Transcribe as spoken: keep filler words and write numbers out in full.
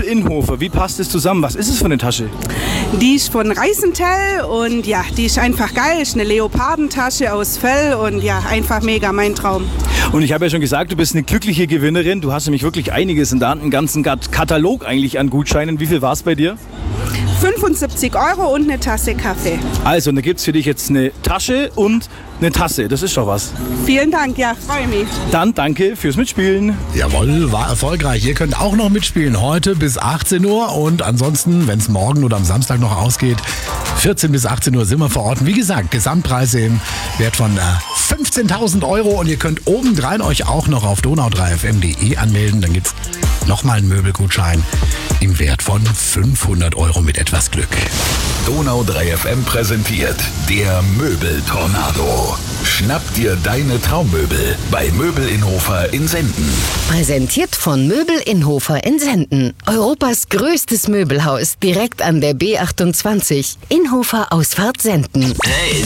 Inhofer. Wie passt es zusammen? Was ist es für eine Tasche? Die ist von Reisentel und ja, die ist einfach geil. Ist eine Leopardentasche aus Fell und ja, einfach mega mein Traum. Und ich habe ja schon gesagt, du bist eine glückliche Gewinnerin. Du hast nämlich wirklich einiges in der Hand, einen ganzen Katalog eigentlich an Gutscheinen. Wie viel war es bei dir? fünfundsiebzig Euro und eine Tasse Kaffee. Also, da gibt es für dich jetzt eine Tasche und eine Tasse. Das ist schon was. Vielen Dank, ja, freue mich. Dann danke fürs Mitspielen. Jawohl, war erfolgreich. Ihr könnt auch noch mitspielen heute bis achtzehn Uhr und ansonsten, wenn es morgen oder am Samstag noch ausgeht, vierzehn bis achtzehn Uhr sind wir vor Ort. Wie gesagt, Gesamtpreise im Wert von äh, fünfzehntausend Euro und ihr könnt obendrein euch auch noch auf donau drei f m punkt de anmelden. Dann gibt es nochmal einen Möbelgutschein im Wert von fünfhundert Euro mit etwas Glück. Donau drei F M präsentiert der Möbeltornado. Schnapp dir deine Traummöbel bei Möbel Inhofer in Senden. Präsentiert von Möbel Inhofer in Senden. Europas größtes Möbelhaus direkt an der B achtundzwanzig. Inhofer Ausfahrt Senden. Hey,